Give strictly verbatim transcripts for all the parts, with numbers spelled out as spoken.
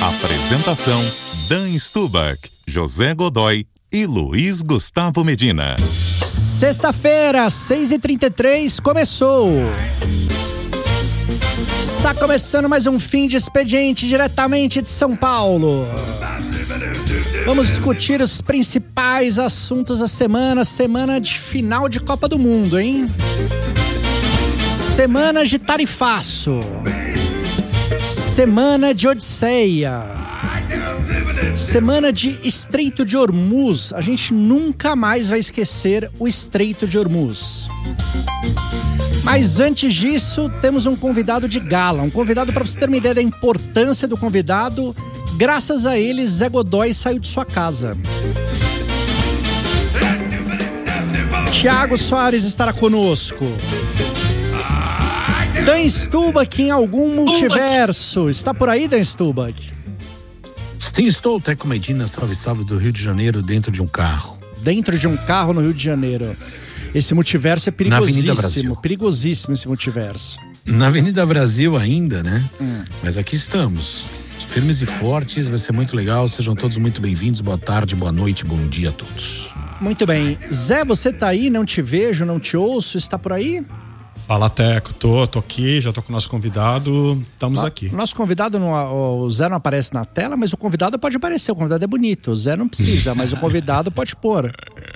Apresentação: Dan Stubach, José Godoy e Luiz Gustavo Medina. Sexta-feira, seis e trinta e três, começou. Está começando mais um fim de expediente diretamente de São Paulo. Vamos discutir os principais assuntos da semana, semana de final de Copa do Mundo, hein? Semana de tarifaço. Semana de Odisseia. Semana de Estreito de Hormuz. A gente nunca mais vai esquecer o Estreito de Hormuz. Mas antes disso, temos um convidado de gala. Um convidado, para você ter uma ideia da importância do convidado, graças a ele, Zé Godoy saiu de sua casa. Thiago Soares estará conosco. Dan Stubach em algum multiverso. Está por aí, Dan Stubach? Sim, estou, Teco Medina, salve, salve, do Rio de Janeiro, dentro de um carro. Dentro de um carro no Rio de Janeiro. Esse multiverso é perigosíssimo, perigosíssimo esse multiverso. Na Avenida Brasil ainda, né? Hum. Mas aqui estamos, firmes e fortes, vai ser muito legal, sejam todos muito bem-vindos, boa tarde, boa noite, bom dia a todos. Muito bem. Zé, você tá aí, não te vejo, não te ouço, está por aí? Fala, Teco, tô, tô aqui, já tô com o nosso convidado, estamos no, aqui. Nosso convidado, não, o Zé não aparece na tela, mas o convidado pode aparecer, o convidado é bonito, o Zé não precisa, mas o convidado pode pôr.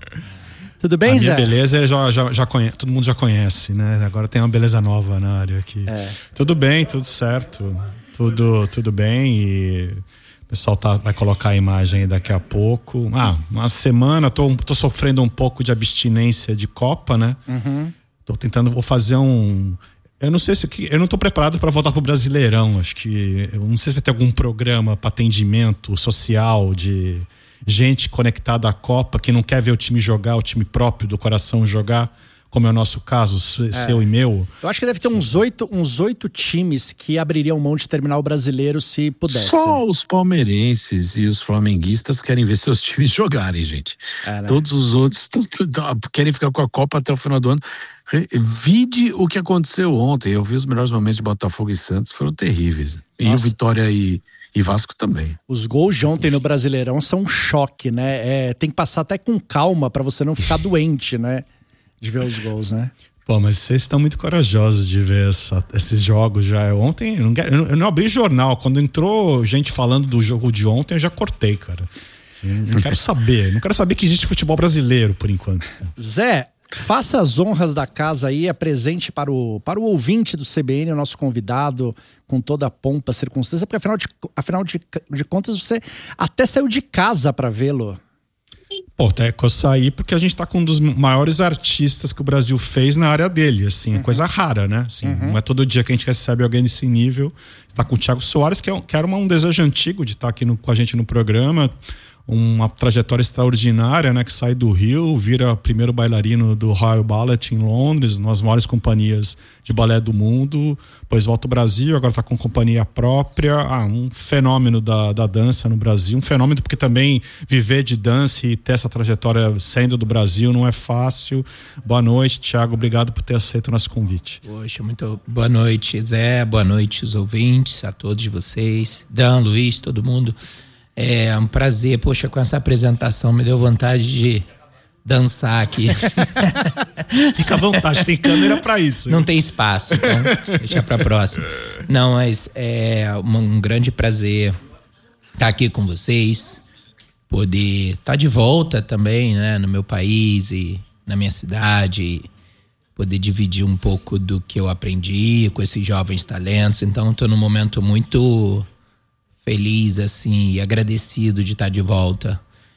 Tudo bem, a Zé? Minha beleza já, já, já conhece, todo mundo já conhece, né? Agora tem uma beleza nova na área aqui. É. Tudo bem, tudo certo, tudo, tudo bem e o pessoal tá, vai colocar a imagem aí daqui a pouco. Ah, uma semana, tô, tô sofrendo um pouco de abstinência de Copa, né? Uhum. Tô tentando, vou fazer um... Eu não sei se... Eu não tô preparado para voltar pro Brasileirão. Acho que... Eu não sei se vai ter algum programa para atendimento social de gente conectada à Copa que não quer ver o time jogar, o time próprio do coração jogar, como é o nosso caso, é. seu e meu. Eu acho que deve ter uns oito, uns oito times que abririam mão de terminar o Brasileiro se pudesse. Só os palmeirenses e os flamenguistas querem ver seus times jogarem, gente. É, né? Todos os outros tão, tão, querem ficar com a Copa até o final do ano. Vide o que aconteceu ontem. Eu vi os melhores momentos de Botafogo e Santos, foram terríveis. E o Vitória e, e Vasco também. Os gols de ontem no Brasileirão são um choque, né? É, tem que passar até com calma para você não ficar doente, né? De ver os gols, né? Pô, mas vocês estão muito corajosos de ver essa, esses jogos já. Ontem, eu não, eu não abri jornal. Quando entrou gente falando do jogo de ontem, eu já cortei, cara. Assim, não quero saber. Não quero saber que existe futebol brasileiro, por enquanto. Zé, faça as honras da casa aí, apresente para o, para o ouvinte do C B N, o nosso convidado, com toda a pompa, circunstância, porque afinal de, afinal de, de contas você até saiu de casa para vê-lo. Pô, Teco, eu saí porque a gente tá com um dos maiores artistas que o Brasil fez na área dele, assim, uhum. coisa rara, né? Assim, uhum. Não é todo dia que a gente recebe alguém desse nível. Tá com o Thiago Soares, que, é, que era uma, um desejo antigo de estar aqui no, com a gente no programa. Uma trajetória extraordinária, né? Que sai do Rio, vira primeiro bailarino do Royal Ballet em Londres, uma das maiores companhias de balé do mundo. Depois volta ao Brasil, agora está com companhia própria. Ah, um fenômeno da, da dança no Brasil. Um fenômeno porque também viver de dança e ter essa trajetória saindo do Brasil não é fácil. Boa noite, Thiago. Obrigado por ter aceito o nosso convite. Poxa, muito boa noite, Zé. Boa noite, os ouvintes, a todos vocês. Dan, Luiz, todo mundo. É um prazer, poxa, com essa apresentação me deu vontade de dançar aqui. Fica à vontade, tem câmera pra isso. Não tem espaço, então deixa pra próxima. Não, mas é um grande prazer estar aqui com vocês, poder estar de volta também, né, no meu país e na minha cidade, poder dividir um pouco do que eu aprendi com esses jovens talentos. Então, estou num momento muito feliz, assim, e agradecido de estar de volta.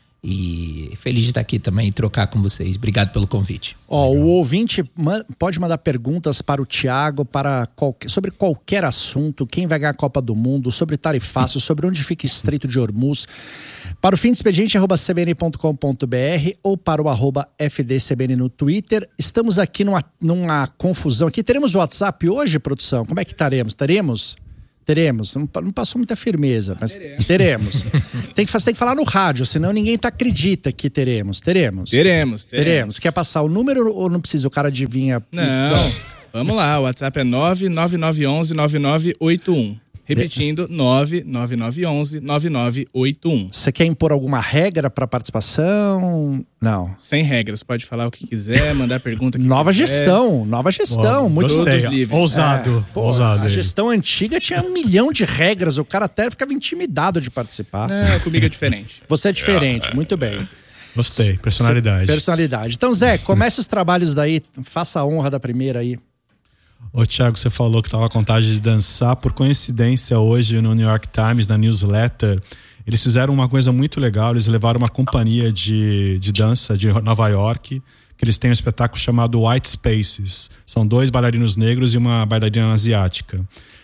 E feliz de estar aqui também e trocar com vocês. Obrigado pelo convite. Ó, o ouvinte pode mandar perguntas para o Thiago para qualquer, sobre qualquer assunto, quem vai ganhar a Copa do Mundo, sobre tarifaço, sobre onde fica Estreito de Hormuz, para o fim de expediente arroba c b n ponto com ponto b r ou para o arroba f d c b n no Twitter. Estamos aqui numa, numa confusão aqui. Teremos o WhatsApp hoje, produção? Como é que estaremos? Teremos? Teremos, não, não passou muita firmeza, mas teremos. teremos. Tem, que, tem que falar no rádio, senão ninguém tá, acredita que teremos. Teremos. Teremos, teremos. Teremos. Quer passar o número ou não precisa? O cara adivinha? Não, vamos lá, o WhatsApp é nove nove nove um um nove nove oito um. Repetindo, nove nove nove um um nove nove oito um. Você quer impor alguma regra para participação? Não. Sem regras, pode falar o que quiser, mandar pergunta que Nova quiser. gestão, nova gestão. Bom, muito gostei. Ousado, é, pô, ousado. A aí. gestão antiga tinha um milhão de regras, o cara até ficava intimidado de participar. Não, comigo é diferente. Você é diferente, muito bem. Gostei, personalidade. Personalidade. Então, Zé, comece os trabalhos daí, faça a honra da primeira aí. Ô, Thiago, você falou que estava com vontade de dançar. Por coincidência, hoje no New York Times, na newsletter, eles fizeram uma coisa muito legal. Eles levaram uma companhia de, de dança de Nova York, que eles têm um espetáculo chamado White Spaces. São dois bailarinos negros e uma bailarina asiática.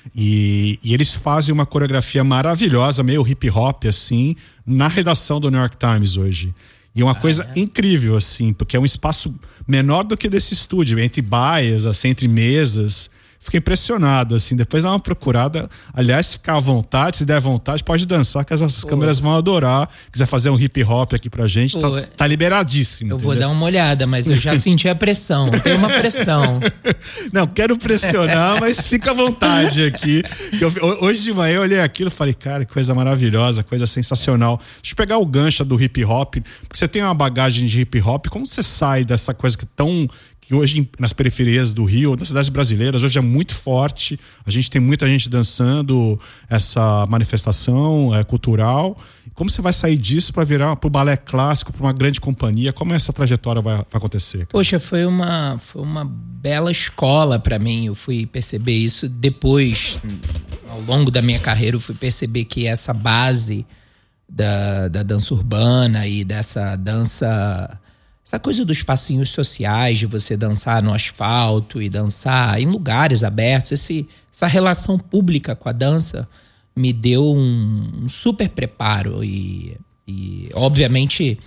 E, e eles fazem uma coreografia maravilhosa, meio hip hop, assim, na redação do New York Times hoje. E é uma ah, coisa é? incrível, assim, porque é um espaço menor do que desse estúdio, entre baias, assim, entre mesas. Fiquei impressionado, assim. Depois dá uma procurada. Aliás, ficar à vontade, se der vontade, pode dançar, que as Pô. câmeras vão adorar. Quiser fazer um hip hop aqui pra gente, Pô, tá, tá liberadíssimo. Eu entendeu? vou dar uma olhada, mas eu já senti a pressão. Tem uma pressão. Não, quero pressionar, mas fica à vontade aqui. Eu, hoje de manhã eu olhei aquilo e falei, cara, que coisa maravilhosa, coisa sensacional. Deixa eu pegar o gancho do hip hop, porque você tem uma bagagem de hip hop, como você sai dessa coisa que é tão... que hoje nas periferias do Rio, das cidades brasileiras, hoje é muito forte. A gente tem muita gente dançando essa manifestação é, cultural. Como você vai sair disso para virar para o balé clássico, para uma grande companhia? Como essa trajetória vai, vai acontecer? Cara? Poxa, foi uma, foi uma bela escola para mim. Eu fui perceber isso depois, ao longo da minha carreira, eu fui perceber que essa base da, da dança urbana e dessa dança... Essa coisa dos passinhos sociais, de você dançar no asfalto e dançar em lugares abertos, esse, essa relação pública com a dança me deu um, um super preparo e, e obviamente,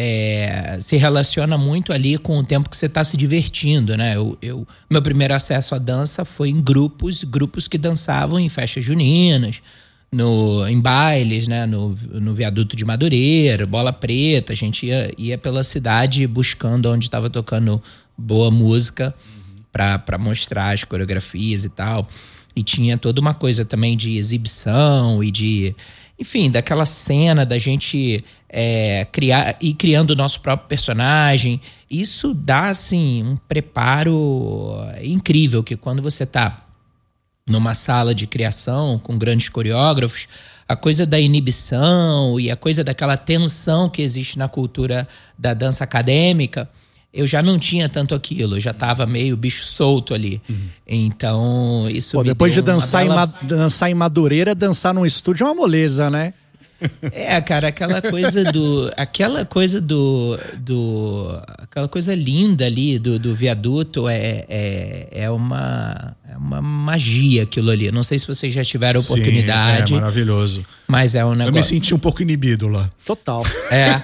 é, se relaciona muito ali com o tempo que você está se divertindo, né? Eu, eu, meu primeiro acesso à dança foi em grupos, grupos que dançavam em festas juninas, No, em bailes, né, no, no viaduto de Madureira, Bola Preta. A gente ia, ia pela cidade buscando onde estava tocando boa música uhum. para mostrar as coreografias e tal. E tinha toda uma coisa também de exibição e de... Enfim, daquela cena da gente é, criar, ir criando o nosso próprio personagem. Isso dá, assim, um preparo incrível, que quando você tá numa sala de criação com grandes coreógrafos, a coisa da inibição e a coisa daquela tensão que existe na cultura da dança acadêmica, eu já não tinha tanto aquilo, eu já estava meio bicho solto ali. Uhum. Então, isso Pô, me depois deu de dançar, bela... em Ma- dançar em Madureira, dançar num estúdio é uma moleza, né? É, cara, aquela coisa do... Aquela coisa do... do aquela coisa linda ali do, do viaduto é, é, é, uma, é uma magia aquilo ali. Não sei se vocês já tiveram Sim, oportunidade. É maravilhoso. Mas é um negócio... Eu me senti um pouco inibido lá. Total. É.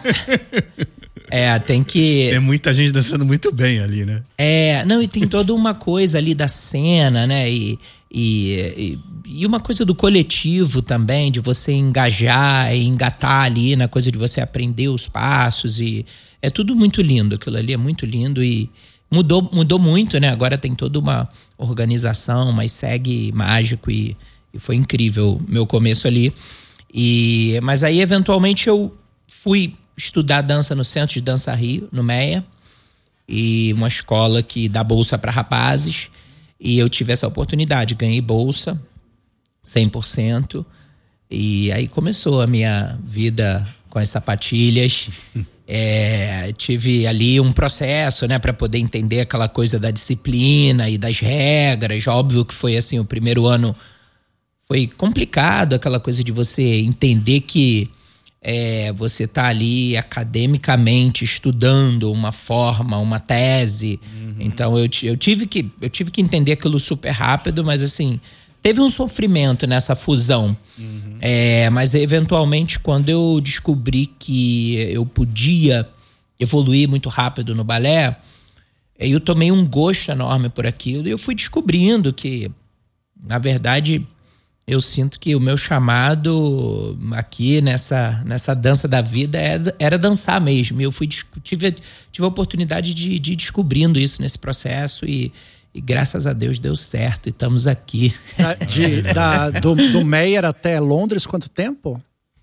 É, tem que... Tem muita gente dançando muito bem ali, né? É, não, e tem toda uma coisa ali da cena, né? E... E, e, e uma coisa do coletivo também, de você engajar e engatar ali na coisa de você aprender os passos. E é tudo muito lindo, aquilo ali é muito lindo e mudou, mudou muito, né? Agora tem toda uma organização, mas segue mágico e, e foi incrível meu começo ali. E, mas aí, eventualmente, eu fui estudar dança no Centro de Dança Rio, no Meia, e uma escola que dá bolsa para rapazes. E eu tive essa oportunidade, ganhei bolsa, cem por cento. E aí começou a minha vida com as sapatilhas. É, tive ali um processo, né, para poder entender aquela coisa da disciplina e das regras. Óbvio que foi assim, o primeiro ano foi complicado, aquela coisa de você entender que é, você tá ali academicamente estudando uma forma, uma tese. Uhum. Então eu, eu, tive que, eu tive que entender aquilo super rápido, mas assim, teve um sofrimento nessa fusão. Uhum. É, mas eventualmente, quando eu descobri que eu podia evoluir muito rápido no balé, eu tomei um gosto enorme por aquilo e eu fui descobrindo que, na verdade, eu sinto que o meu chamado aqui nessa, nessa dança da vida era, era dançar mesmo. Eu fui, tive, tive a oportunidade de, de ir descobrindo isso nesse processo e, E graças a Deus deu certo e estamos aqui. Da, de, da, do, do Meyer até Londres, quanto tempo?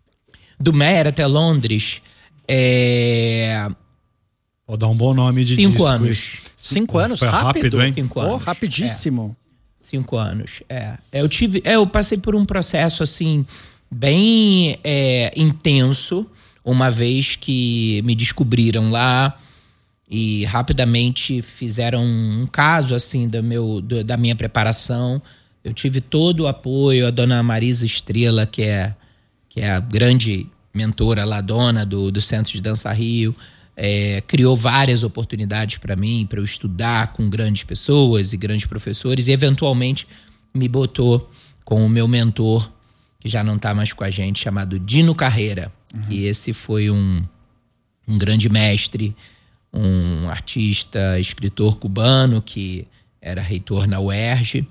Do Meyer até Londres, é... Pode dar um bom nome de Cinco disco. anos. Esse. Cinco anos? Foi rápido, rápido, hein? Cinco Oh, anos. rapidíssimo. É. Cinco anos, é. Eu tive, é, eu passei por um processo, assim, bem é, intenso, uma vez que me descobriram lá e rapidamente fizeram um caso, assim, do meu, do, da minha preparação. Eu tive todo o apoio, a dona Marisa Estrela, que é, que é a grande mentora lá, dona do, do Centro de Dança Rio, É, criou várias oportunidades para mim, para eu estudar com grandes pessoas e grandes professores, e eventualmente me botou com o meu mentor, que já não está mais com a gente, chamado Dino Carreira. Uhum. Que esse foi um, um grande mestre, um artista, escritor cubano, que era reitor na U E R J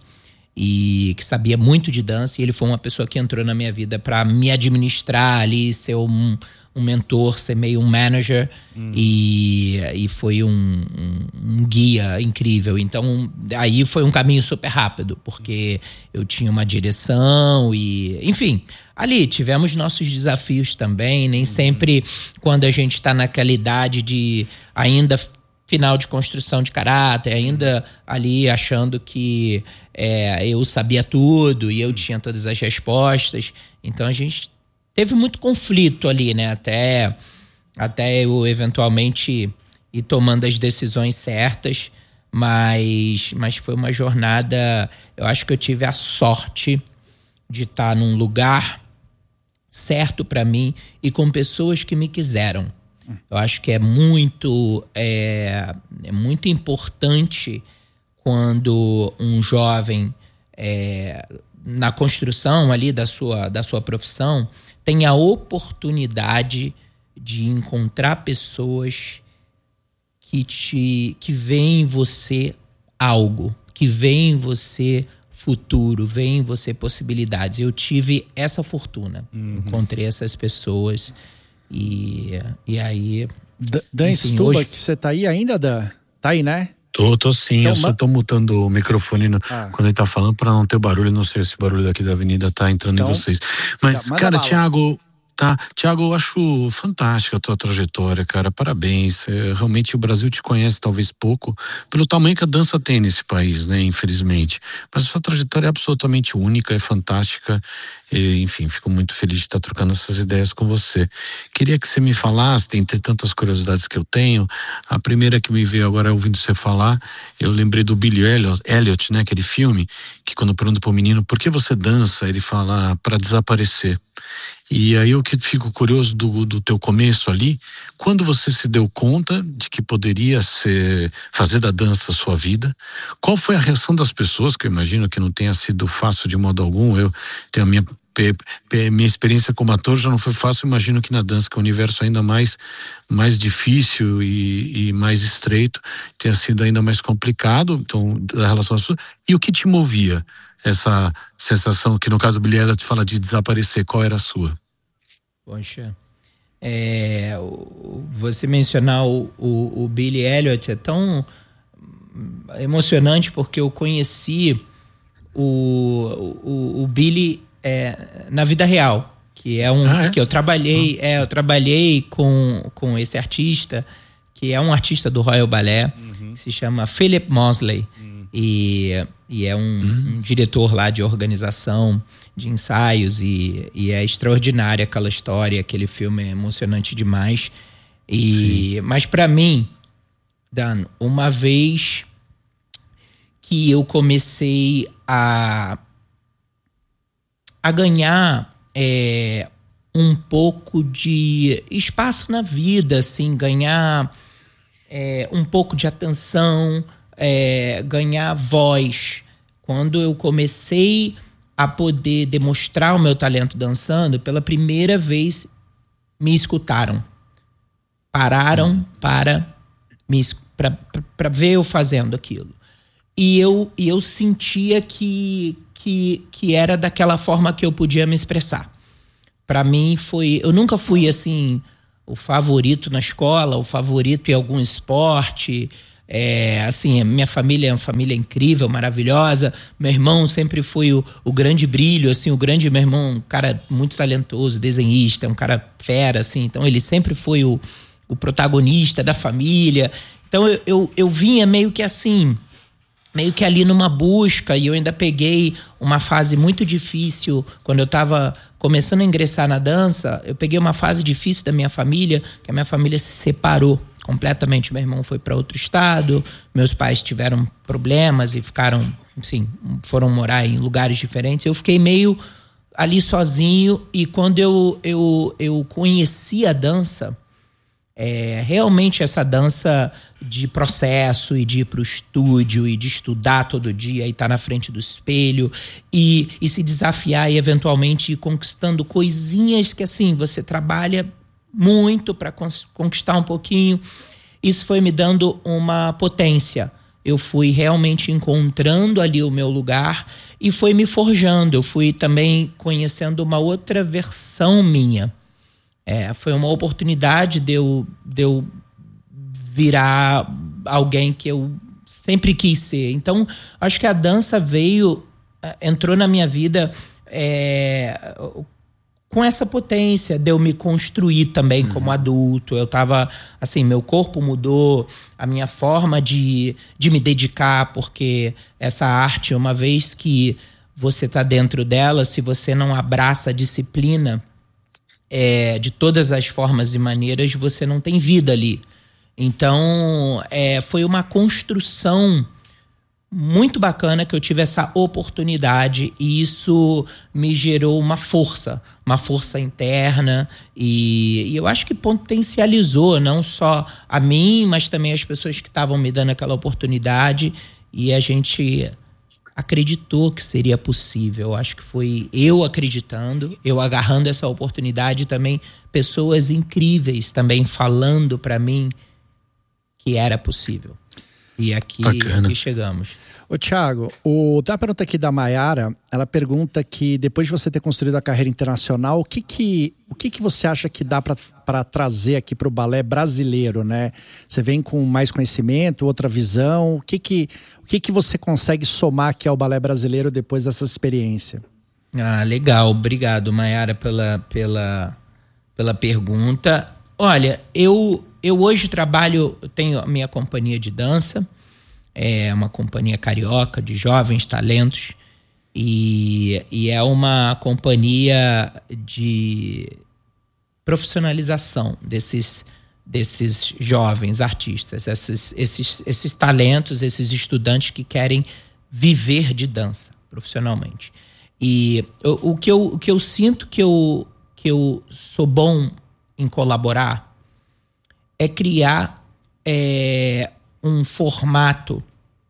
e que sabia muito de dança, e ele foi uma pessoa que entrou na minha vida para me administrar ali, ser um, um mentor, ser meio um manager, hum. e, e foi um, um, um guia incrível. Então aí foi um caminho super rápido, porque eu tinha uma direção e, enfim, ali tivemos nossos desafios também, nem sempre quando a gente está naquela idade de ainda final de construção de caráter, ainda ali achando que é, eu sabia tudo e eu tinha todas as respostas. Então a gente teve muito conflito ali, né? Até, até eu eventualmente ir tomando as decisões certas, mas, mas foi uma jornada. Eu acho que eu tive a sorte de estar num lugar certo para mim e com pessoas que me quiseram. Eu acho que é muito, é, é muito importante quando um jovem, é, na construção ali da sua, da sua profissão, tem a oportunidade de encontrar pessoas que, te, que veem em você algo, que veem em você futuro, veem em você possibilidades. Eu tive essa fortuna, uhum. Encontrei essas pessoas. E, e aí... Dan Stubach, que você tá aí ainda, Dan? Tá aí, né? Tô, tô sim. Então, eu só tô mutando o microfone no, ah. quando ele tá falando pra não ter barulho. Não sei se o barulho daqui da avenida tá entrando então, em vocês. Mas, já, cara, Thiago... Tá, Thiago, eu acho fantástica a tua trajetória, cara, parabéns. É, realmente o Brasil te conhece talvez pouco pelo tamanho que a dança tem nesse país, né, infelizmente. Mas a sua trajetória é absolutamente única, é fantástica. E, enfim, fico muito feliz de estar trocando essas ideias com você. Queria que você me falasse, entre tantas curiosidades que eu tenho, a primeira que me veio agora ouvindo você falar, eu lembrei do Billy Elliot, Elliot, né, aquele filme, que quando pergunta pro menino por que você dança, ele fala para desaparecer. E aí eu que fico curioso do, do teu começo ali, quando você se deu conta de que poderia ser, fazer da dança a sua vida, qual foi a reação das pessoas, que eu imagino que não tenha sido fácil de modo algum, eu tenho a minha, minha experiência como ator já não foi fácil, imagino que na dança, que é um universo ainda mais, mais difícil e, e mais estreito, tenha sido ainda mais complicado, então, da relação às pessoas. E o que te movia? Essa sensação que no caso do Billy Elliot fala de desaparecer, qual era a sua? Poxa, é, você mencionar o, o, o Billy Elliot é tão emocionante porque eu conheci o, o, o Billy é, na vida real, que é um ah, é? que eu trabalhei, ah. é, eu trabalhei com, com esse artista, que é um artista do Royal Ballet, uhum. que se chama Philip Mosley. Uhum. E, e é um, uhum. um diretor lá de organização de ensaios e, e é extraordinária aquela história, aquele filme é emocionante demais. E, mas para mim, Dan, uma vez que eu comecei a, a ganhar é, um pouco de espaço na vida, assim, ganhar é, um pouco de atenção, É, ganhar voz. Quando eu comecei a poder demonstrar o meu talento dançando, pela primeira vez me escutaram. Pararam para, me, para, para ver eu fazendo aquilo. E eu, e eu sentia que, que, que era daquela forma que eu podia me expressar. Para mim foi... Eu nunca fui assim, o favorito na escola, o favorito em algum esporte... É, assim, a minha família é uma família incrível, maravilhosa. Meu irmão sempre foi o, o grande brilho, assim, o grande meu irmão, um cara muito talentoso, desenhista, um cara fera, assim. Então ele sempre foi o, o protagonista da família. Então eu, eu, eu vinha meio que assim, meio que ali numa busca, e eu ainda peguei uma fase muito difícil quando eu estava começando a ingressar na dança. Eu peguei uma fase difícil da minha família, que a minha família se separou completamente. Meu irmão foi para outro estado, meus pais tiveram problemas e ficaram, assim, foram morar em lugares diferentes. Eu fiquei meio ali sozinho, e quando eu, eu, eu conheci a dança, é, realmente essa dança de processo e de ir para o estúdio e de estudar todo dia e estar na frente do espelho e, e se desafiar e eventualmente ir conquistando coisinhas que, assim, você trabalha muito para conquistar um pouquinho. Isso foi me dando uma potência. Eu fui realmente encontrando ali o meu lugar e foi me forjando. Eu fui também conhecendo uma outra versão minha. É, foi uma oportunidade de eu, de eu virar alguém que eu sempre quis ser. Então, acho que a dança veio, entrou na minha vida é, com essa potência de eu me construir também uhum. como adulto. Eu tava, assim, meu corpo mudou, a minha forma de, de me dedicar, porque essa arte, uma vez que você tá dentro dela, se você não abraça a disciplina é, de todas as formas e maneiras, você não tem vida ali. Então, é, foi uma construção muito bacana que eu tive essa oportunidade, e isso me gerou uma força, uma força interna, e, e eu acho que potencializou não só a mim, mas também as pessoas que estavam me dando aquela oportunidade, e a gente acreditou que seria possível. Eu acho que foi eu acreditando, eu agarrando essa oportunidade, também pessoas incríveis também falando para mim que era possível. E aqui, aqui chegamos. Ô, Thiago, o, tem uma pergunta aqui da Mayara. Ela pergunta que depois de você ter construído a carreira internacional, o que que, o que, que você acha que dá para trazer aqui para o balé brasileiro, né? Você vem com mais conhecimento, outra visão. O que que, o que que você consegue somar aqui ao balé brasileiro depois dessa experiência? Ah, legal. Obrigado, Mayara, pela, pela, pela pergunta. Olha, eu, eu hoje trabalho, eu tenho a minha companhia de dança, é uma companhia carioca de jovens talentos, e, e é uma companhia de profissionalização desses, desses jovens artistas, esses, esses, esses talentos, esses estudantes que querem viver de dança profissionalmente. E o, o, que, eu, o que eu sinto que eu, que eu sou bom em colaborar é criar é, um formato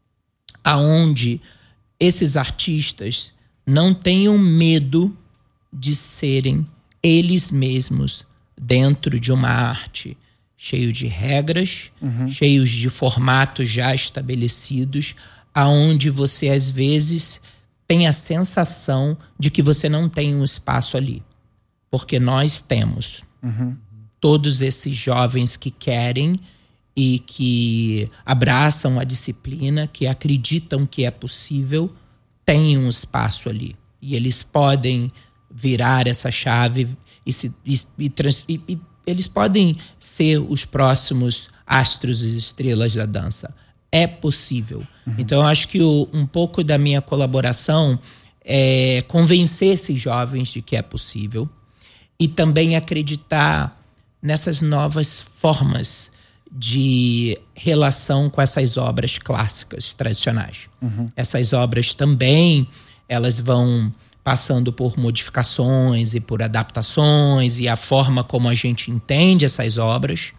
aonde esses artistas não tenham medo de serem eles mesmos dentro de uma arte cheio de regras, uhum. cheios de formatos já estabelecidos, aonde você às vezes tem a sensação de que você não tem um espaço ali, porque nós temos. Uhum. Todos esses jovens que querem e que abraçam a disciplina, que acreditam que é possível, têm um espaço ali. E eles podem virar essa chave e, se, e, e, trans, e, e eles podem ser os próximos astros e estrelas da dança. É possível. Uhum. Então, eu acho que o, um pouco da minha colaboração é convencer esses jovens de que é possível, e também acreditar nessas novas formas de relação com essas obras clássicas, tradicionais. Uhum. Essas obras também, elas vão passando por modificações e por adaptações, e a forma como a gente entende essas obras.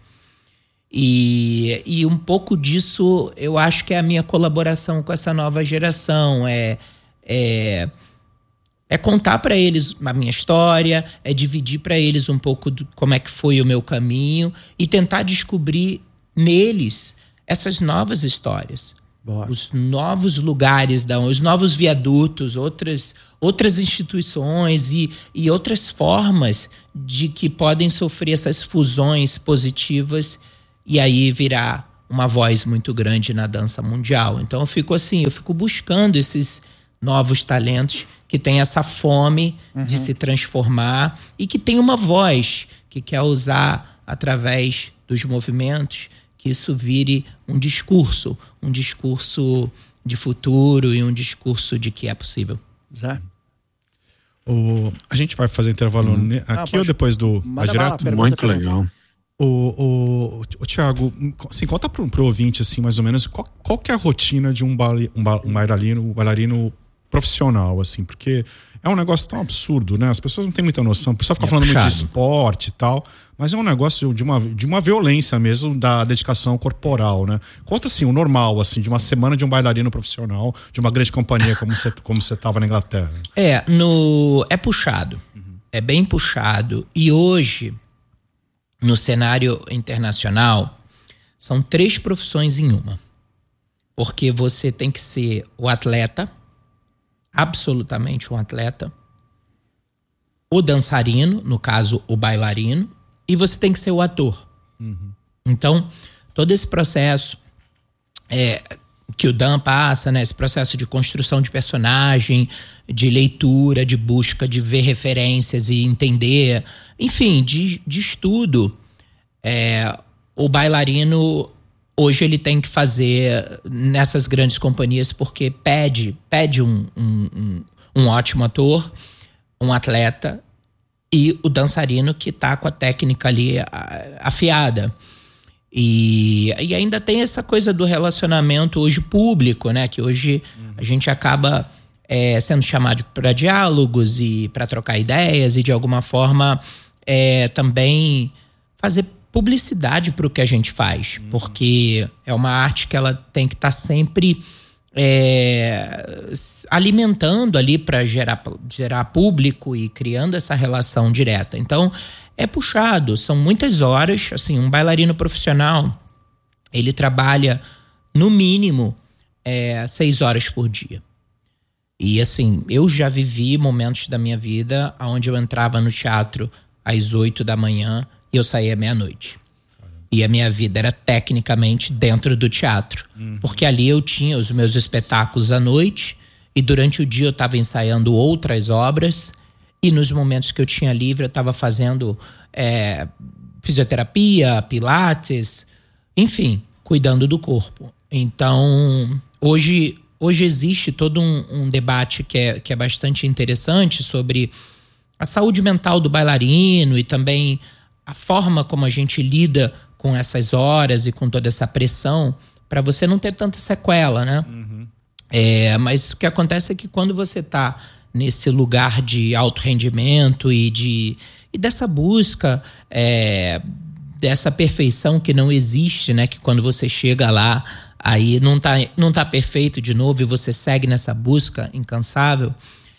E, e um pouco disso, eu acho que é a minha colaboração com essa nova geração. É... é É contar para eles a minha história, é dividir para eles um pouco de como é que foi o meu caminho e tentar descobrir neles essas novas histórias. Boa. Os novos lugares, os novos viadutos, outras, outras instituições e, e outras formas de que podem sofrer essas fusões positivas e aí virar uma voz muito grande na dança mundial. Então eu fico assim, eu fico buscando esses novos talentos que têm essa fome uhum. de se transformar e que tem uma voz que quer usar através dos movimentos, que isso vire um discurso, um discurso de futuro e um discurso de que é possível. Zé? O, a gente vai fazer intervalo hum. aqui Não, ou depois do vai direto? Bala, muito legal. O, o, o Thiago, assim, conta pro, pro ouvinte, assim, mais ou menos, qual, qual que é a rotina de um, baile, um, ba, um bailarino, um bailarino profissional, assim, porque é um negócio tão absurdo, né? As pessoas não têm muita noção, o pessoal fica é falando puxado. muito de esporte e tal, mas é um negócio de uma, de uma violência mesmo da dedicação corporal, né? Conta, assim, o normal, assim, de uma semana de um bailarino profissional, de uma grande companhia como você como você tava na Inglaterra. É, no, é puxado, uhum. é bem puxado, e hoje, no cenário internacional, são três profissões em uma. Porque você tem que ser o atleta, absolutamente um atleta, o dançarino, no caso o bailarino, e você tem que ser o ator. Uhum. Então, todo esse processo é, que o Dan passa, né, esse processo de construção de personagem, de leitura, de busca, de ver referências e entender, enfim, de, de estudo, é, o bailarino hoje ele tem que fazer nessas grandes companhias porque pede, pede um, um, um, um ótimo ator, um atleta e o dançarino que está com a técnica ali afiada. E, e ainda tem essa coisa do relacionamento hoje público, né? Que hoje uhum. a gente acaba é, sendo chamado para diálogos e para trocar ideias e de alguma forma é, também fazer publicidade para o que a gente faz, uhum. porque é uma arte que ela tem que estar tá sempre é, alimentando ali para gerar, gerar público e criando essa relação direta. Então, é puxado, são muitas horas. Assim, um bailarino profissional, ele trabalha no mínimo é, seis horas por dia. E assim, eu já vivi momentos da minha vida onde eu entrava no teatro às oito da manhã e eu saía meia-noite. E a minha vida era tecnicamente dentro do teatro. Uhum. Porque ali eu tinha os meus espetáculos à noite e durante o dia eu estava ensaiando outras obras e nos momentos que eu tinha livre eu estava fazendo é, fisioterapia, pilates, enfim, cuidando do corpo. Então, hoje, hoje existe todo um, um debate que é, que é bastante interessante sobre a saúde mental do bailarino e também a forma como a gente lida com essas horas e com toda essa pressão para você não ter tanta sequela, né? Uhum. É, mas o que acontece é que quando você está nesse lugar de alto rendimento e, de, e dessa busca, é, dessa perfeição que não existe, né? Que quando você chega lá, aí não tá, não tá perfeito de novo e você segue nessa busca incansável,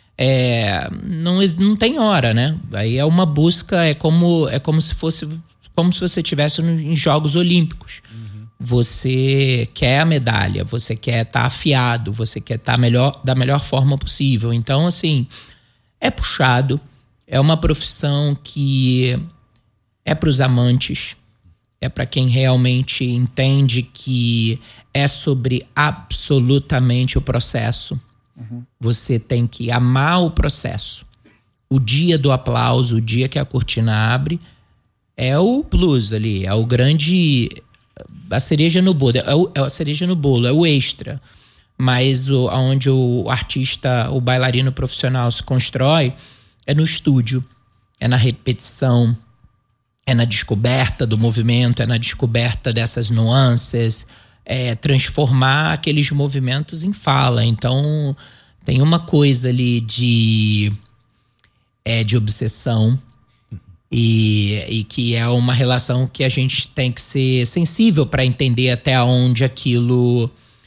É, não, não tem hora, né? Aí é uma busca, é como, é como se fosse como se você estivesse em Jogos Olímpicos. Uhum. Você quer a medalha, você quer estar tá afiado, você quer estar tá melhor, da melhor forma possível. Então, assim, é puxado, é uma profissão que é para os amantes, é para quem realmente entende que é sobre absolutamente o processo. Uhum. Você tem que amar o processo. O dia do aplauso, o dia que a cortina abre, é o plus ali, é o grande, a cereja no bolo, é, o, é a cereja no bolo, é o extra. Mas o, onde o artista, o bailarino profissional se constrói é no estúdio, é na repetição, é na descoberta do movimento, é na descoberta dessas nuances, é transformar aqueles movimentos em fala. Então tem uma coisa ali de, é, de obsessão e, e que é uma relação que a gente tem que ser sensível para entender até onde aquilo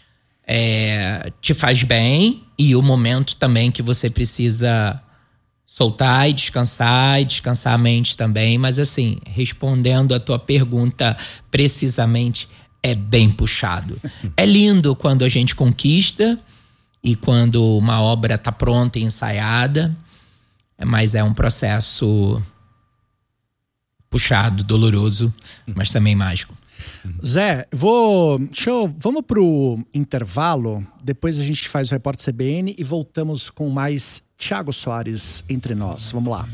é, te faz bem e o momento também que você precisa soltar e descansar e descansar a mente também. Mas assim, respondendo a tua pergunta precisamente, é bem puxado. É lindo quando a gente conquista e quando uma obra está pronta e ensaiada, mas é um processo puxado, doloroso, mas também mágico. Zé, vou, deixa eu, vamos pro intervalo, depois a gente faz o Repórter C B N e voltamos com mais Thiago Soares entre nós. Vamos lá.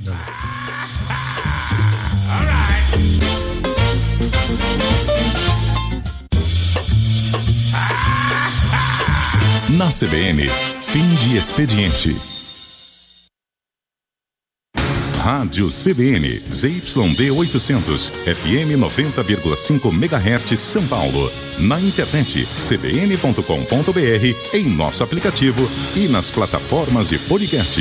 Na C B N, fim de expediente. Rádio C B N, Z Y D oitocentos, F M noventa vírgula cinco megahertz, São Paulo. Na internet, c b n ponto com ponto b r, em nosso aplicativo e nas plataformas de podcast.